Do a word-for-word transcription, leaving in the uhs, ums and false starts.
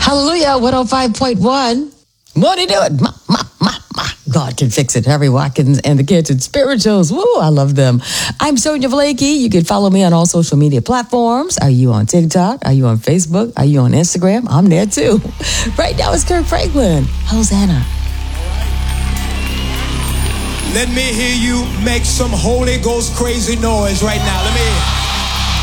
Hallelujah, one oh five point one. Won't he do it? Ma, ma, ma, ma. God can fix it. Harry Watkins and the Kids and Spirituals. Woo, I love them. I'm Sonia Vlaki. You can follow me on all social media platforms. Are you on TikTok? Are you on Facebook? Are you on Instagram? I'm there too. Right now it's Kirk Franklin. Hosanna. Let me hear you make some Holy Ghost crazy noise right now. Let me hear.